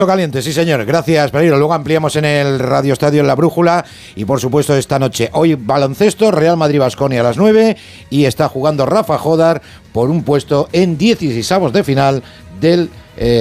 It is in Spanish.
Caliente, sí señor, gracias Pereiro. Luego ampliamos en el Radio Estadio en La Brújula y por supuesto esta noche. Hoy baloncesto, Real Madrid-Baskonia a las 9 y está jugando Rafa Jodar por un puesto en 16avos de final del